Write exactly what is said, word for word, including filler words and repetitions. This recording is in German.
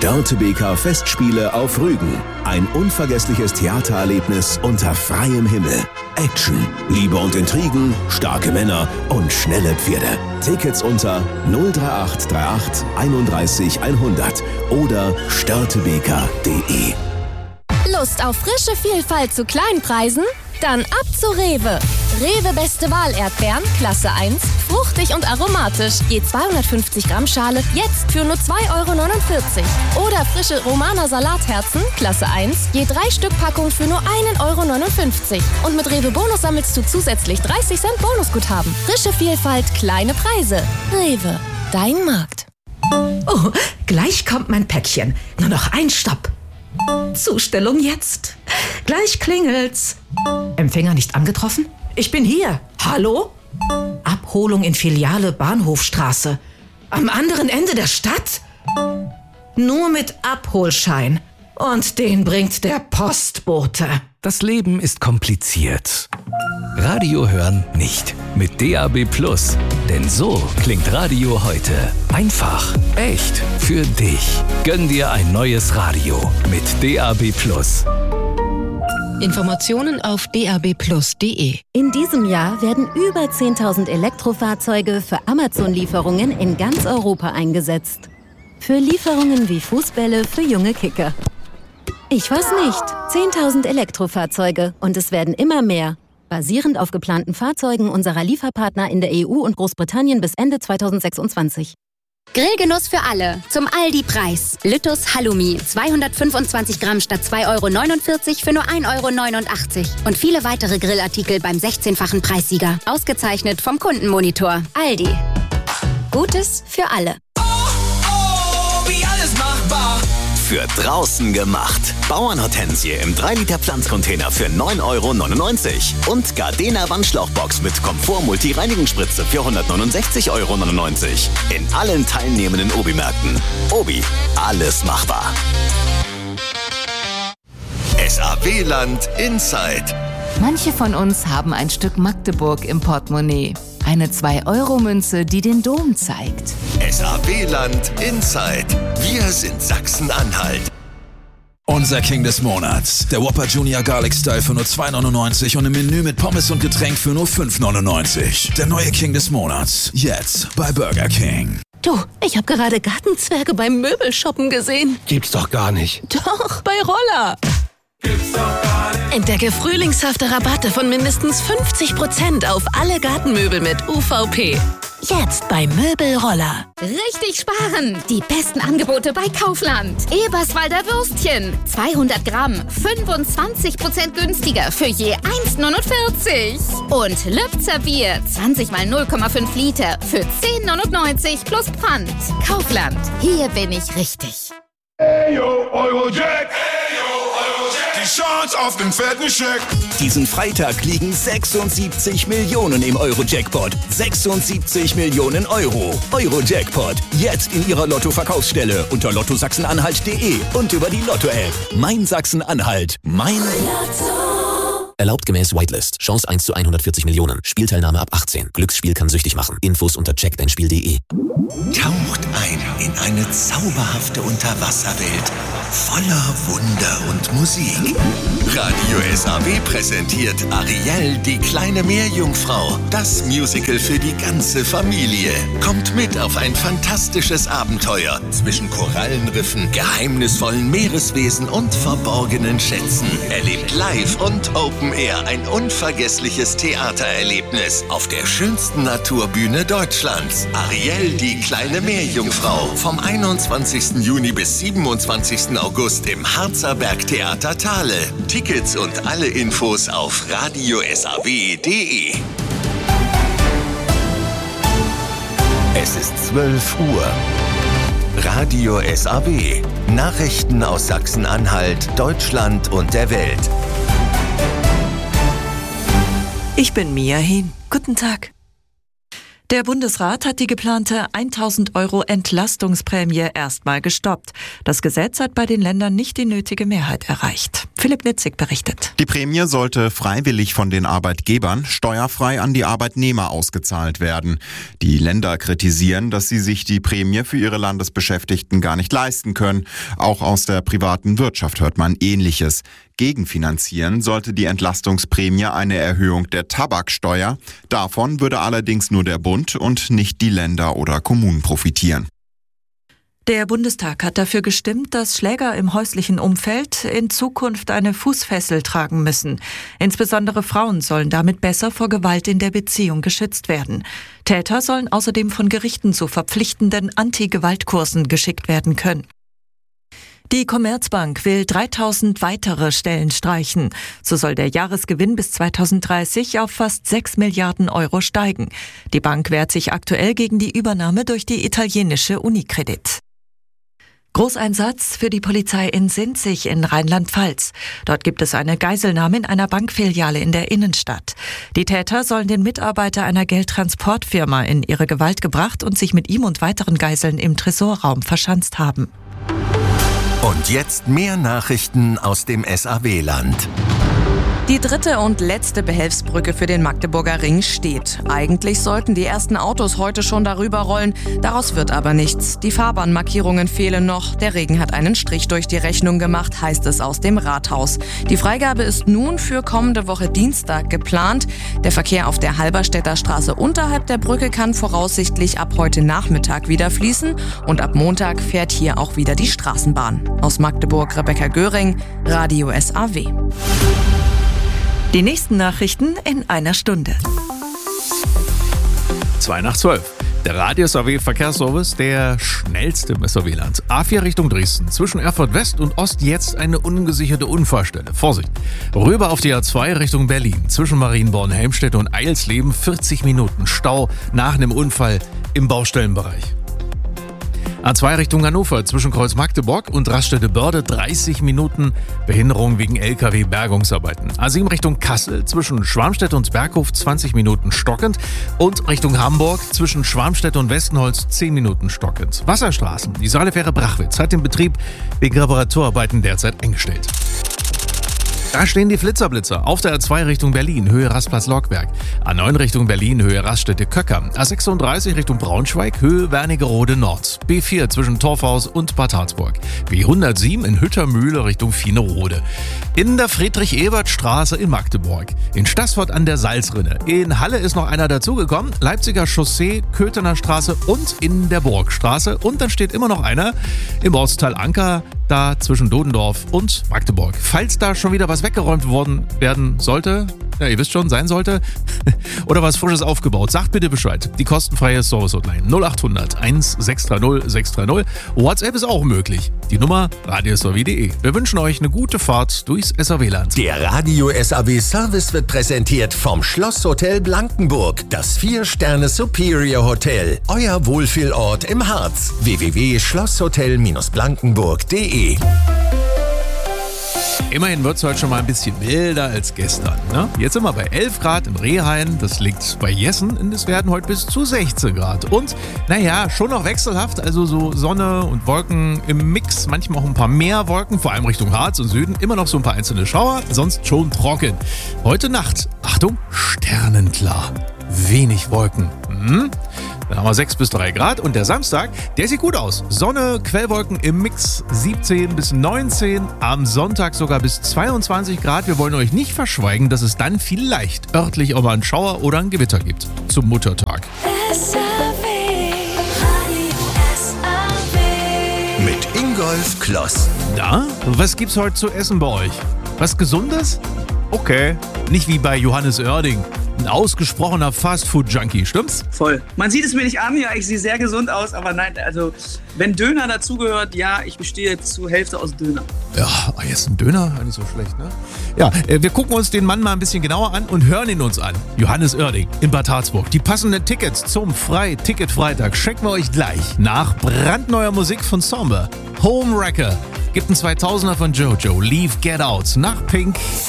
Störtebeker Festspiele auf Rügen. Ein unvergessliches Theatererlebnis unter freiem Himmel. Action, Liebe und Intrigen, starke Männer und schnelle Pferde. Tickets unter null drei acht drei acht einunddreißig hundert oder störtebeker punkt de. Lust auf frische Vielfalt zu Kleinpreisen? Dann ab zu Rewe. Rewe Beste Wahl Erdbeeren, Klasse eins, fruchtig und aromatisch. Je zweihundertfünfzig Gramm Schale, jetzt für nur zwei Euro neunundvierzig. Oder frische Romaner Salatherzen, Klasse eins, je drei Stück Packung für nur ein Euro neunundfünfzig. Und mit Rewe Bonus sammelst du zusätzlich dreißig Cent Bonusguthaben. Frische Vielfalt, kleine Preise. Rewe, dein Markt. Oh, gleich kommt mein Päckchen. Nur noch ein Stopp. Zustellung jetzt. Gleich klingelt's. Empfänger nicht angetroffen? Ich bin hier. Hallo? Abholung in Filiale Bahnhofstraße. Am anderen Ende der Stadt? Nur mit Abholschein. Und den bringt der Postbote. Das Leben ist kompliziert. Radio hören nicht. Mit D A B Plus. Denn so klingt Radio heute. Einfach, echt, für dich. Gönn dir ein neues Radio mit D A B Plus. Informationen auf d a b plus punkt de. In diesem Jahr werden über zehntausend Elektrofahrzeuge für Amazon-Lieferungen in ganz Europa eingesetzt. Für Lieferungen wie Fußbälle für junge Kicker. Ich weiß nicht. zehntausend Elektrofahrzeuge und es werden immer mehr. Basierend auf geplanten Fahrzeugen unserer Lieferpartner in der E U und Großbritannien bis Ende zweitausendsechsundzwanzig. Grillgenuss für alle. Zum Aldi-Preis. Lüttus Halloumi. zweihundertfünfundzwanzig Gramm statt zwei Euro neunundvierzig für nur ein Euro neunundachtzig. Und viele weitere Grillartikel beim sechzehnfachen Preissieger. Ausgezeichnet vom Kundenmonitor. Aldi. Gutes für alle. Oh, oh, wie alles machbar. Für draußen gemacht. Bauernhortensie im drei Liter Pflanzcontainer für neun Euro neunundneunzig. Und Gardena Wandschlauchbox mit Komfort-Multi-Reinigungsspritze für hundertneunundsechzig Euro neunundneunzig. In allen teilnehmenden Obi-Märkten. Obi, alles machbar. S A W-Land Inside. Manche von uns haben ein Stück Magdeburg im Portemonnaie. Eine zwei Euro Münze, die den Dom zeigt. S A W-Land Inside. Wir sind Sachsen-Anhalt. Unser King des Monats. Der Whopper Junior Garlic Style für nur zwei neunundneunzig und im Menü mit Pommes und Getränk für nur fünf neunundneunzig. Der neue King des Monats. Jetzt bei Burger King. Du, ich habe gerade Gartenzwerge beim Möbelshoppen gesehen. Gibt's doch gar nicht. Doch, bei Roller. Gibt's doch gar nicht. Entdecke frühlingshafte Rabatte von mindestens fünfzig Prozent auf alle Gartenmöbel mit U V P. Jetzt bei Möbelroller. Richtig sparen! Die besten Angebote bei Kaufland. Eberswalder Würstchen. zweihundert Gramm. fünfundzwanzig Prozent günstiger für je eins neunundvierzig. Und Lübzer Bier. zwanzig mal null Komma fünf Liter für zehn neunundneunzig plus Pfand. Kaufland. Hier bin ich richtig. Hey yo, Eurojack! Hey yo, Eurojack! Die Chance auf den fetten Scheck! Diesen Freitag liegen sechsundsiebzig Millionen im Euro-Jackpot. sechsundsiebzig Millionen Euro. Euro-Jackpot. Jetzt in Ihrer Lotto-Verkaufsstelle unter lotto sachsen-anhalt punkt de und über die Lotto-App. Mein Sachsen-Anhalt. Mein Lotto. Erlaubt gemäß Whitelist. Chance eins zu hundertvierzig Millionen. Spielteilnahme ab achtzehn. Glücksspiel kann süchtig machen. Infos unter check dein spiel punkt de. Taucht ein in eine zauberhafte Unterwasserwelt voller Wunder und Musik. Radio S A W präsentiert Ariel, die kleine Meerjungfrau. Das Musical für die ganze Familie. Kommt mit auf ein fantastisches Abenteuer zwischen Korallenriffen, geheimnisvollen Meereswesen und verborgenen Schätzen. Erlebt live und Open Air ein unvergessliches Theatererlebnis auf der schönsten Naturbühne Deutschlands. Ariel, die kleine Meerjungfrau. Vom einundzwanzigsten Juni bis siebenundzwanzigsten August im Harzer Bergtheater Thale. Tickets und alle Infos auf radio s a w punkt de. Es ist zwölf Uhr. Radio S A W. Nachrichten aus Sachsen-Anhalt, Deutschland und der Welt. Ich bin Mia Hin. Guten Tag. Der Bundesrat hat die geplante tausend Euro Entlastungsprämie erstmal gestoppt. Das Gesetz hat bei den Ländern nicht die nötige Mehrheit erreicht. Philipp Nitzig berichtet. Die Prämie sollte freiwillig von den Arbeitgebern steuerfrei an die Arbeitnehmer ausgezahlt werden. Die Länder kritisieren, dass sie sich die Prämie für ihre Landesbeschäftigten gar nicht leisten können. Auch aus der privaten Wirtschaft hört man Ähnliches. Gegenfinanzieren sollte die Entlastungsprämie eine Erhöhung der Tabaksteuer. Davon würde allerdings nur der Bund und nicht die Länder oder Kommunen profitieren. Der Bundestag hat dafür gestimmt, dass Schläger im häuslichen Umfeld in Zukunft eine Fußfessel tragen müssen. Insbesondere Frauen sollen damit besser vor Gewalt in der Beziehung geschützt werden. Täter sollen außerdem von Gerichten zu verpflichtenden Anti-Gewalt-Kursen geschickt werden können. Die Commerzbank will dreitausend weitere Stellen streichen. So soll der Jahresgewinn bis zweitausenddreißig auf fast sechs Milliarden Euro steigen. Die Bank wehrt sich aktuell gegen die Übernahme durch die italienische Unicredit. Großeinsatz für die Polizei in Sinzig in Rheinland-Pfalz. Dort gibt es eine Geiselnahme in einer Bankfiliale in der Innenstadt. Die Täter sollen den Mitarbeiter einer Geldtransportfirma in ihre Gewalt gebracht und sich mit ihm und weiteren Geiseln im Tresorraum verschanzt haben. Und jetzt mehr Nachrichten aus dem S A W-Land. Die dritte und letzte Behelfsbrücke für den Magdeburger Ring steht. Eigentlich sollten die ersten Autos heute schon darüber rollen. Daraus wird aber nichts. Die Fahrbahnmarkierungen fehlen noch. Der Regen hat einen Strich durch die Rechnung gemacht, heißt es aus dem Rathaus. Die Freigabe ist nun für kommende Woche Dienstag geplant. Der Verkehr auf der Halberstädter Straße unterhalb der Brücke kann voraussichtlich ab heute Nachmittag wieder fließen. Und ab Montag fährt hier auch wieder die Straßenbahn. Aus Magdeburg Rebecca Göring, Radio S A W. Die nächsten Nachrichten in einer Stunde. Zwei nach zwölf. Der Radio S A W Verkehrsservice, der schnellste im S A W-Land. A vier Richtung Dresden. Zwischen Erfurt West und Ost jetzt eine ungesicherte Unfallstelle. Vorsicht. Rüber auf die A zwei Richtung Berlin. Zwischen Marienborn, Helmstedt und Eilsleben vierzig Minuten Stau nach einem Unfall im Baustellenbereich. A zwei Richtung Hannover, zwischen Kreuz Magdeburg und Raststätte-Börde dreißig Minuten Behinderung wegen L K W-Bergungsarbeiten. A sieben Richtung Kassel, zwischen Schwarmstedt und Berghof zwanzig Minuten stockend und Richtung Hamburg zwischen Schwarmstedt und Westenholz zehn Minuten stockend. Wasserstraßen, die Saalefähre Brachwitz hat den Betrieb wegen Reparaturarbeiten derzeit eingestellt. Da stehen die Flitzerblitzer. Auf der A zwei Richtung Berlin, Höhe Rastplatz-Lockberg. A neun Richtung Berlin, Höhe Raststätte-Köcker. A sechsunddreißig Richtung Braunschweig, Höhe Wernigerode Nord. B vier zwischen Torfhaus und Bad Harzburg. B hundertsieben in Hüttermühle Richtung Fienerode. In der Friedrich-Ebert-Straße in Magdeburg. In Staßfurt an der Salzrinne. In Halle ist noch einer dazugekommen. Leipziger Chaussee, Köthener Straße und in der Burgstraße. Und dann steht immer noch einer im Ortsteil Anker, da zwischen Dodendorf und Magdeburg. Falls da schon wieder was weggeräumt worden werden sollte, ja, ihr wisst schon, sein sollte, oder was Frisches aufgebaut, sagt bitte Bescheid. Die kostenfreie Service-Hotline null acht hundert eins sechs drei null sechs drei null. WhatsApp ist auch möglich. Die Nummer radio s a w punkt d e. Wir wünschen euch eine gute Fahrt durchs S A W-Land. Der Radio S A W-Service wird präsentiert vom Schlosshotel Blankenburg. Das vier Sterne Superior Hotel. Euer Wohlfühlort im Harz. w w w punkt schlosshotel blankenburg punkt d e. Immerhin wird es heute schon mal ein bisschen milder als gestern. Ne? Jetzt sind wir bei elf Grad im Rehhain, das liegt bei Jessen und es werden heute bis zu sechzehn Grad. Und naja, schon noch wechselhaft, also so Sonne und Wolken im Mix, manchmal auch ein paar mehr Wolken, vor allem Richtung Harz und Süden, immer noch so ein paar einzelne Schauer, sonst schon trocken. Heute Nacht, Achtung, sternenklar, wenig Wolken. Hm? Dann haben wir sechs bis drei Grad und der Samstag, der sieht gut aus. Sonne, Quellwolken im Mix siebzehn bis neunzehn, am Sonntag sogar bis zweiundzwanzig Grad. Wir wollen euch nicht verschweigen, dass es dann vielleicht örtlich auch mal einen Schauer oder ein Gewitter gibt zum Muttertag. Mit Ingolf Kloss. Na, was gibt's heute zu essen bei euch? Was Gesundes? Okay, nicht wie bei Johannes Oerding. Ein ausgesprochener Fastfood-Junkie, stimmt's? Voll. Man sieht es mir nicht an, ja, ich sehe sehr gesund aus, aber nein, also wenn Döner dazugehört, ja, ich bestehe zur Hälfte aus Döner. Ja, jetzt ein Döner, nicht so schlecht, ne? Ja, wir gucken uns den Mann mal ein bisschen genauer an und hören ihn uns an. Johannes Oerding in Bad Harzburg. Die passenden Tickets zum Frei-Ticket-Freitag schenken wir euch gleich nach brandneuer Musik von Somber. Homewrecker gibt einen zweitausender von Jojo, Leave Get Out nach Pink.